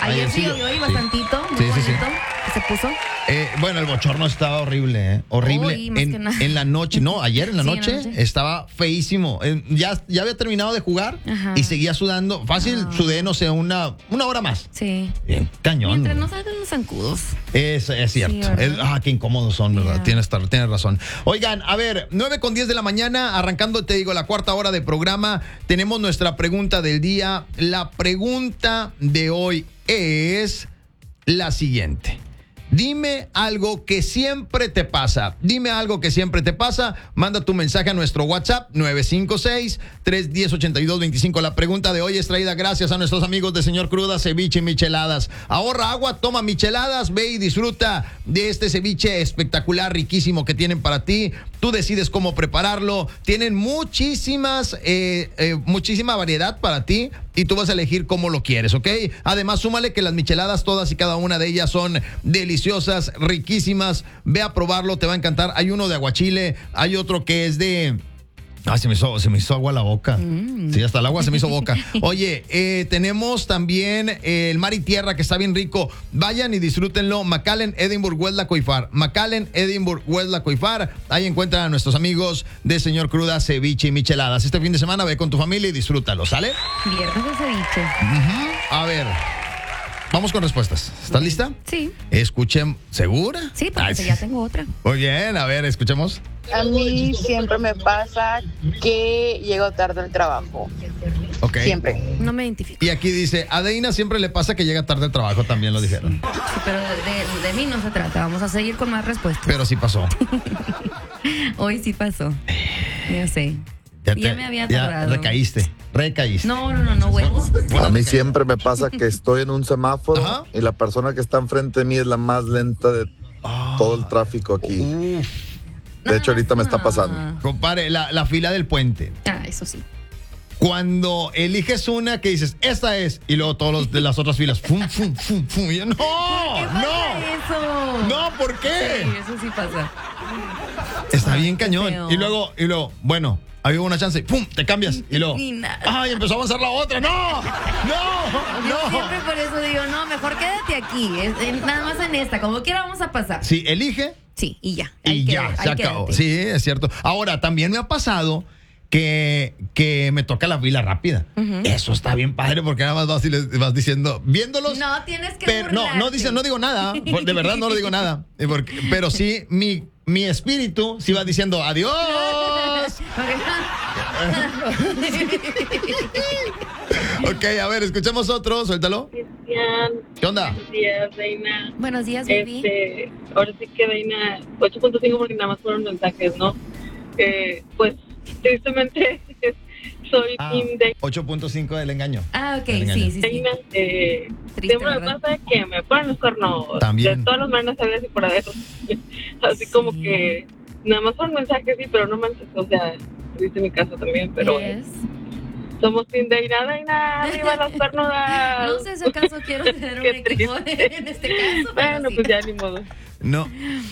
Ayer sí llovió y bastantito, muy bonito. ¿Se puso? Bueno, el bochorno estaba horrible, horrible. Uy, más que nada. En la noche, no, ayer en la Sí, noche, en la noche. estaba feísimo. Ya había terminado de jugar y seguía sudando. Fácil, sudé, no sé, una hora más. Sí. Bien, cañón. Mientras no salgan los zancudos. Es cierto. ¿verdad? Qué incómodos son, ¿verdad? Yeah. Tienes razón. Oigan, a ver, 9:10 de la mañana, arrancando, te digo, la cuarta hora de programa. Tenemos nuestra pregunta del día. La pregunta de hoy es la siguiente. Dime algo que siempre te pasa. Dime algo que siempre te pasa. Manda tu mensaje a nuestro WhatsApp 956-310-8225. La pregunta de hoy es traída gracias a nuestros amigos de Señor Cruda, Ceviche y Micheladas. Ahorra agua, toma micheladas, ve y disfruta de este ceviche espectacular, riquísimo que tienen para ti. Tú decides cómo prepararlo. Tienen muchísima variedad para ti y tú vas a elegir cómo lo quieres, ¿ok? Además, súmale que las micheladas, todas y cada una de ellas son deliciosas, riquísimas. Ve a probarlo, te va a encantar. Hay uno de aguachile, hay otro que es de... se me hizo agua la boca. Sí, hasta el agua se me hizo boca. Oye, tenemos también el mar y tierra, que está bien rico. Vayan y disfrútenlo. McAllen, Edinburgh, Huesla, Coifar. McAllen, Edinburgh, Huesla, Coifar. Ahí encuentran a nuestros amigos de Señor Cruda, Ceviche y Micheladas. Este fin de semana ve con tu familia y disfrútalo, ¿sale? Viernes de ceviche. A ver, vamos con respuestas. ¿Estás lista? Sí. Escuchen. ¿Segura? Sí, porque ya tengo otra. Muy bien, a ver, escuchemos. A mí siempre me pasa que llego tarde al trabajo. Ok. Siempre. No me identifico. Y aquí dice, a Deina siempre le pasa que llega tarde al trabajo, también lo dijeron. Sí, pero de mí no se trata. Vamos a seguir con más respuestas. Pero sí pasó. Hoy sí pasó. Ya sé. Ya me había Ya tardado. recaíste. No, güey. A mí siempre me pasa que estoy en un semáforo Ajá. y la persona que está enfrente de mí es la más lenta de todo el tráfico aquí. De hecho, ahorita me está pasando. Compadre, la fila del puente. Eso sí. Cuando eliges una que dices, esta es, y luego todos los de las otras filas, fum, fum, fum, fum. Y yo, ¡no! Eso. ¡No! ¿Por qué? Sí, eso sí pasa. Está bien qué cañón. feo. Y luego, bueno, había una chance, ¡pum! Te cambias. Y luego, Ni nada. ¡ay! Empezó a avanzar la otra. ¡No! Yo siempre por eso digo, no, mejor quédate aquí. Nada más en esta. Como quiera vamos a pasar. Sí, elige. Sí, y ya. Y ya, se acabó. Sí, es cierto. Ahora, también me ha pasado que me toca la fila rápida. Eso está bien padre porque nada más vas diciendo, viéndolos. No, tienes que Pero no digo nada. De verdad no le digo nada. Pero sí, mi espíritu sí va diciendo, adiós. Ok, a ver, escuchemos otro, suéltalo. Cristian, ¿Qué onda? buenos días, Reina. Buenos días, baby. Ahora sí que Reina, 8.5 porque nada más fueron mensajes, ¿no? Pues, tristemente, soy team de 8.5 del engaño. Ok, Del engaño. sí. Reina. Triste, Siempre me ¿verdad? pasa que me ponen los cuernos. También. De todas las maneras, sabías y por adentro. Así como que nada más fueron mensajes, sí, pero no manches, o sea, dice mi caso también, pero Yes. somos team Reina, arriba las cuernudas. No sé si acaso quiero tener un Qué equipo triste. en este caso. pero Bueno, sí. pues ya ni modo. No.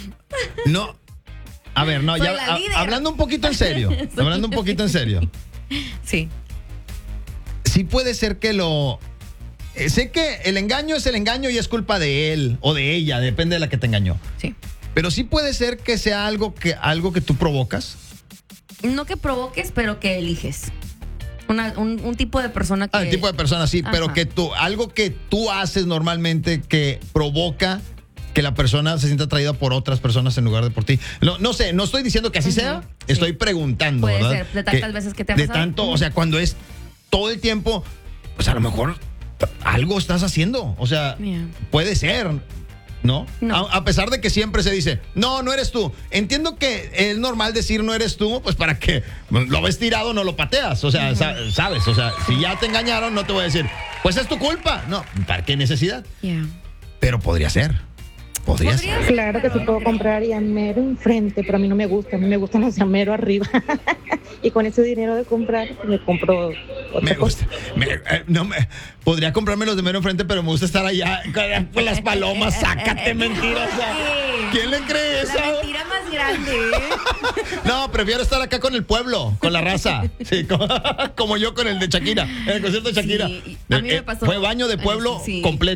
A ver, no, Soy ya la líder. hablando un poquito en serio. Hablando un poquito en serio. Sí. Sí puede ser que sé que el engaño es el engaño y es culpa de él o de ella, depende de la que te engañó. Sí. Pero sí puede ser que sea algo que tú provocas. No que provoques, pero que eliges. Un tipo de persona que... El tipo de persona sí, pero Ajá. que algo que tú haces normalmente que provoca que la persona se sienta atraída por otras personas en lugar de por ti. No sé, no estoy diciendo que así sea, estoy preguntando, Puede ¿verdad? ser, de tantas veces que te ha De pasado. tanto, o sea, cuando es todo el tiempo, pues a lo mejor algo estás haciendo, o sea, Yeah. puede ser, ¿no? No. A pesar de que siempre se dice, no eres tú. Entiendo que es normal decir no eres tú, pues para que lo ves tirado, no lo pateas, o sea, sabes, o sea, si ya te engañaron, no te voy a decir, pues es tu culpa. No, ¿para qué necesidad? Yeah. Pero podría ser. Podría ser. Claro que sí puedo comprar y a mero enfrente, pero a mí no me gusta. A mí me gustan los de a mero arriba. Y con ese dinero de comprar, me compro otra Me cosa. gusta. Podría comprarme los de mero enfrente, pero me gusta estar allá con las palomas. Sácate, mentirosa. ¿Quién le cree eso? La mentira más grande, ¿eh? No, prefiero estar acá con el pueblo, con la raza. Sí, como yo con el de Shakira, en el concierto de Shakira. Sí, a mí me pasó. Fue baño de pueblo Sí. completo.